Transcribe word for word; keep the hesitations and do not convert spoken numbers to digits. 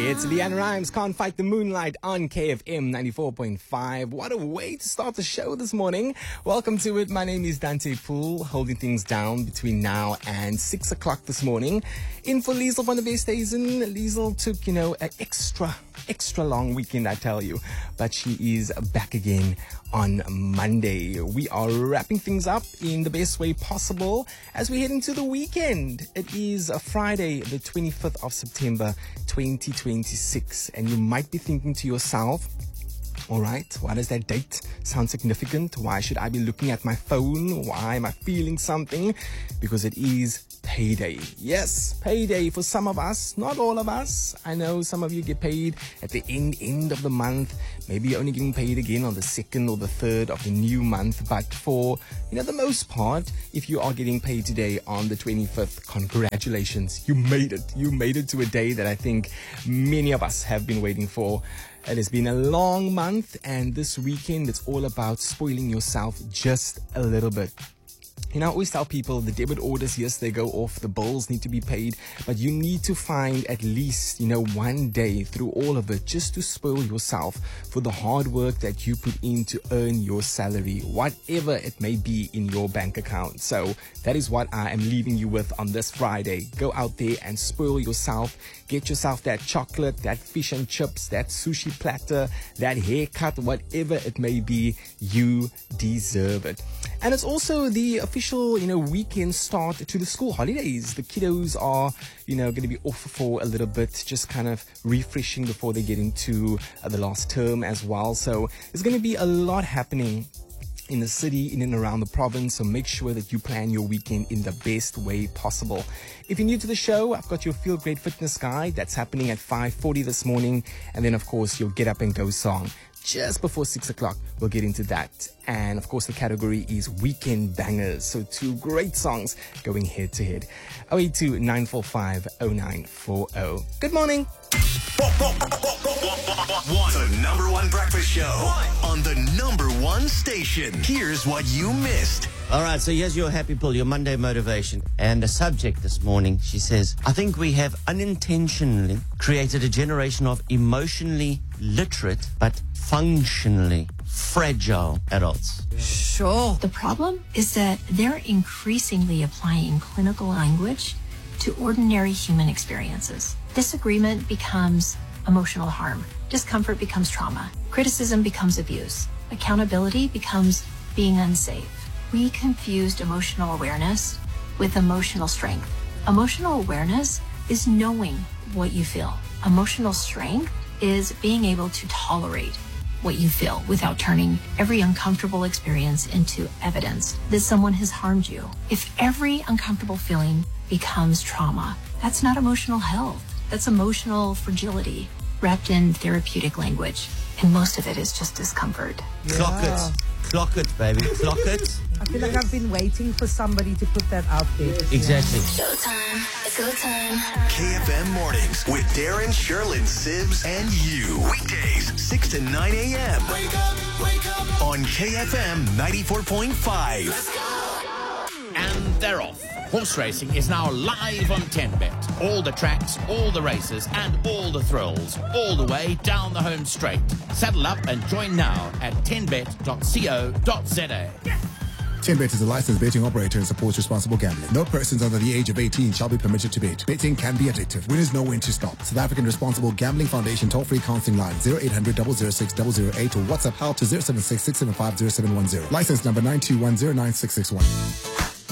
It's Leanne Rhymes, Can't Fight the Moonlight on K F M ninety-four point five. What a way to start the show this morning. Welcome to it. My name is Dante Poole, holding things down between now and six o'clock this morning. In for Liesel van der Westhuizen. Liesel took, you know, an extra, extra long weekend, I tell you. But she is back again on Monday. We are wrapping things up in the best way possible as we head into the weekend. It is a Friday, the twenty-fifth of September, twenty twenty-six. And you might be thinking to yourself, all right, why does that date sound significant? Why should I be looking at my phone? Why am I feeling something? Because it is payday. Yes, payday for some of us, not all of us. I know some of you get paid at the end, end of the month. Maybe you're only getting paid again on the second or the third of the new month. But for, you know, the most part, if you are getting paid today on the twenty-fifth, congratulations. You made it. You made it to a day that I think many of us have been waiting for. It has been a long month, and this weekend it's all about spoiling yourself just a little bit. You know, I always tell people the debit orders, yes, they go off, the bills need to be paid, but you need to find at least, you know, one day through all of it just to spoil yourself for the hard work that you put in to earn your salary, whatever it may be in your bank account. So that is what I am leaving you with on this Friday. Go out there and spoil yourself. Get yourself that chocolate, that fish and chips, that sushi platter, that haircut, whatever it may be, you deserve it. And it's also the official, you know, weekend start to the school holidays. The kiddos are, you know, going to be off for a little bit, just kind of refreshing before they get into uh, the last term as well. So there's going to be a lot happening in the city, in and around the province, so make sure that you plan your weekend in the best way possible. If you're new to the show, I've got your Feel Great Fitness Guide that's happening at five forty this morning, and then of course your Get Up and Go song just before six o'clock. We'll get into that. And of course the category is Weekend Bangers, so two great songs going head to head. oh eight two, nine four five, oh nine four oh. Good morning. The number one breakfast show on the number one station. Here's what you missed. All right, so here's your happy pull, your Monday motivation. And the subject this morning, she says, I think we have unintentionally created a generation of emotionally literate but functionally fragile adults. Sure. The problem is that they're increasingly applying clinical language to ordinary human experiences. Disagreement becomes emotional harm. Discomfort becomes trauma. Criticism becomes abuse. Accountability becomes being unsafe. We confused emotional awareness with emotional strength. Emotional awareness is knowing what you feel. Emotional strength is being able to tolerate what you feel without turning every uncomfortable experience into evidence that someone has harmed you. If every uncomfortable feeling becomes trauma, that's not emotional health. That's emotional fragility wrapped in therapeutic language. And most of it is just discomfort. Yeah. Clock it. Clock it, baby. Clock it. I feel like I've been waiting for somebody to put that out there. Exactly. Showtime. It's go time. K F M Mornings with Darren, Sherlyn, Sibs, and you. Weekdays, six to nine a.m. Wake up, wake up. On K F M ninety-four point five. Let's go. And they're off. Horse racing is now live on ten bet. All the tracks, all the races, and all the thrills, all the way down the home straight. Saddle up and join now at ten bet dot co dot za. ten bet is a licensed betting operator and supports responsible gambling. No persons under the age of eighteen shall be permitted to bet. Betting can be addictive. Winners know when to stop. South African Responsible Gambling Foundation toll-free counseling line zero eight hundred, double oh six, double oh eight or WhatsApp help to zero seven six, six seven five, zero seven one zero. License number nine two one zero nine six six one.